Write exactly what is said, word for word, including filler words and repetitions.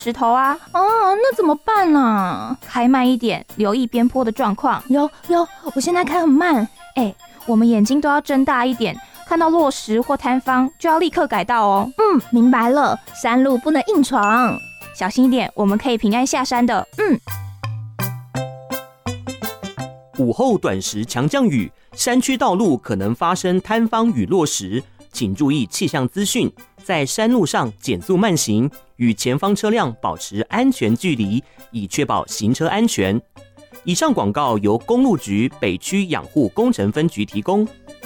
石头啊。 哦，那怎么办啊？ 开慢一点，留意边坡的状况。 有有，我现在开很慢。 哎，我们眼睛都要睁大一点，看到落石或塌方就要立刻改道哦。 嗯，明白了，山路不能硬闯， 小心一点，我们可以平安下山的。 嗯。 午后短时强降雨，山区道路可能发生坍方与落石，请注意气象资讯，在山路上减速慢行，与前方车辆保持安全距离，以确保行车安全。以上广告由公路局北区养护工程分局提供。